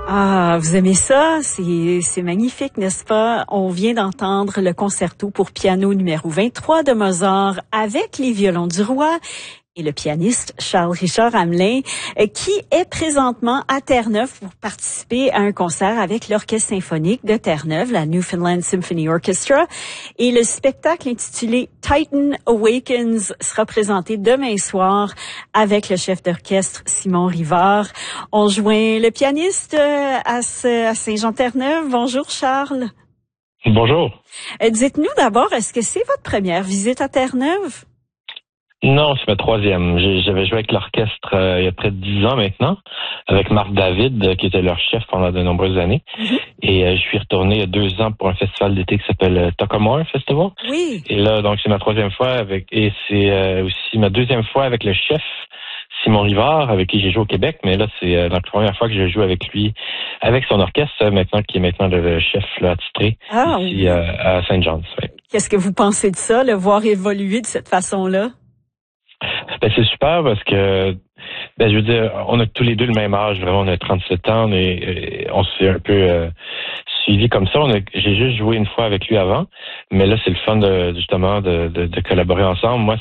Ah, vous aimez ça? C'est magnifique, n'est-ce pas? On vient d'entendre le concerto pour piano numéro 23 de Mozart avec les violons du roi et le pianiste Charles-Richard Hamelin, qui est présentement à Terre-Neuve pour participer à un concert avec l'Orchestre symphonique de Terre-Neuve, la Newfoundland Symphony Orchestra. Et le spectacle intitulé Titan Awakens sera présenté demain soir avec le chef d'orchestre Simon Rivard. On joint le pianiste à Saint-Jean-Terre-Neuve. Bonjour Charles. Bonjour. Dites-nous d'abord, est-ce que c'est votre première visite à Terre-Neuve? Non, c'est ma troisième. J'avais joué avec l'orchestre il y a près de 10 ans maintenant, avec Marc David, qui était leur chef pendant de nombreuses années. Mm-hmm. Et je suis retourné il y a 2 ans pour un festival d'été qui s'appelle Tuckamore Festival. Oui. Et là, donc, c'est ma troisième fois et c'est aussi ma deuxième fois avec le chef Simon Rivard, avec qui j'ai joué au Québec. Mais là, c'est la première fois que je joue avec lui, avec son orchestre, maintenant, qui est maintenant le chef là, attitré ici à Saint John's. Ouais. Qu'est-ce que vous pensez de ça, le voir évoluer de cette façon-là? Ben, c'est super parce que, je veux dire, on a tous les deux le même âge, vraiment, on a 37 ans, et on s'est un peu suivi comme ça. J'ai juste joué une fois avec lui avant, mais là, c'est le fun de collaborer ensemble. Moi,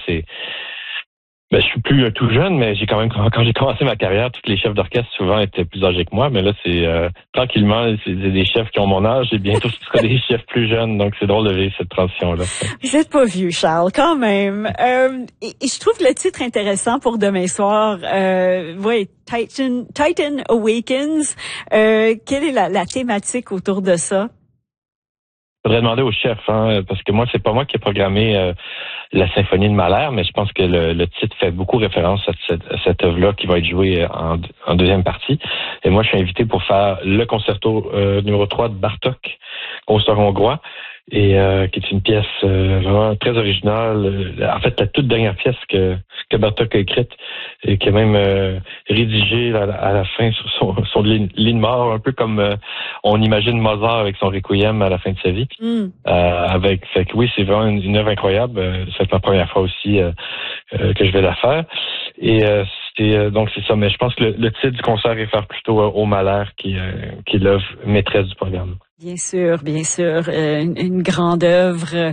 je suis plus tout jeune, mais quand j'ai commencé ma carrière, tous les chefs d'orchestre souvent étaient plus âgés que moi, mais là, c'est tranquillement, c'est des chefs qui ont mon âge et bientôt ce sera des chefs plus jeunes, donc c'est drôle de vivre cette transition-là. Vous êtes pas vieux, Charles, quand même. Et je trouve le titre intéressant pour demain soir. Oui, Titan Awakens. Quelle est la thématique autour de ça? Je voudrais demander au chef, parce que moi, c'est pas moi qui ai programmé la symphonie de Mahler, mais je pense que le titre fait beaucoup référence à cette œuvre-là qui va être jouée en deuxième partie. Et moi, je suis invité pour faire le concerto numéro 3 de Bartók, concert hongrois, et qui est une pièce vraiment très originale. En fait, la toute dernière pièce que Bartók a écrite et qui a même rédigée à la fin sur son lit de mort, un peu comme on imagine Mozart avec son Requiem à la fin de sa vie. Fait que oui, c'est vraiment une œuvre incroyable. C'est ma première fois aussi que je vais la faire. Et donc c'est ça. Mais je pense que le titre du concert réfère plutôt au Mahler, qui est l'œuvre maîtresse du programme. Bien sûr, une grande œuvre.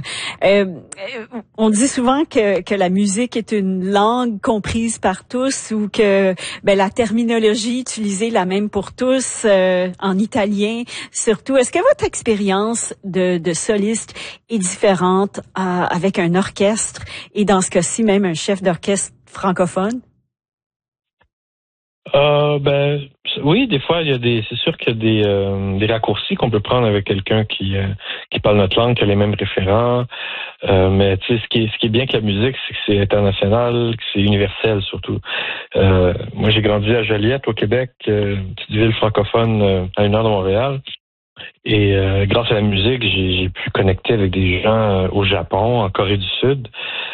On dit souvent que la musique est une langue comprise par tous ou que la terminologie utilisée est la même pour tous en italien surtout. Est-ce que votre expérience de soliste est différente avec un orchestre et dans ce cas-ci même un chef d'orchestre francophone? Oui, des fois c'est sûr qu'il y a des raccourcis qu'on peut prendre avec quelqu'un qui parle notre langue, qui a les mêmes référents. Mais tu sais, ce qui est bien avec la musique, c'est que c'est international, que c'est universel surtout. Moi, j'ai grandi à Joliette, au Québec, une petite ville francophone à 1 heure de Montréal. Et grâce à la musique, j'ai pu connecter avec des gens au Japon, en Corée du Sud.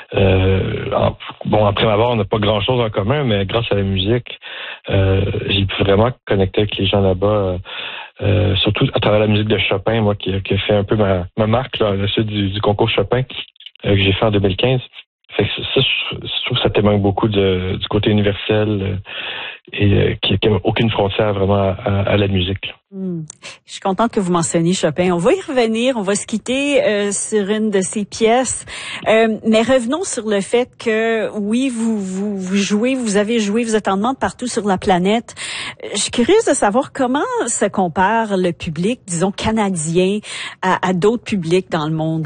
Après ma mort, on n'a pas grand-chose en commun, mais grâce à la musique, j'ai pu vraiment connecter avec les gens là-bas, surtout à travers la musique de Chopin, moi, qui a fait un peu ma marque là, à la suite du concours Chopin que j'ai fait en 2015. Fait que ça, je trouve que ça témoigne beaucoup du côté universel et qui n'a aucune frontière vraiment à la musique. Je suis contente que vous mentionniez Chopin. On va y revenir, on va se quitter sur une de ses pièces. Mais revenons sur le fait que, oui, vous jouez, vous avez joué, vous êtes en demande partout sur la planète. Je suis curieuse de savoir comment se compare le public, disons, canadien à d'autres publics dans le monde.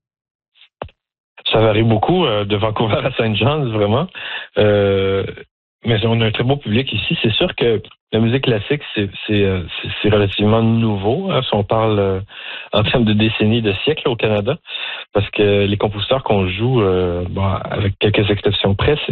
Ça varie beaucoup de Vancouver à Saint John's, vraiment. Mais on a un très beau public ici. C'est sûr que la musique classique, c'est relativement nouveau, si on parle en termes de décennies, de siècles au Canada, parce que les compositeurs qu'on joue, avec quelques exceptions près,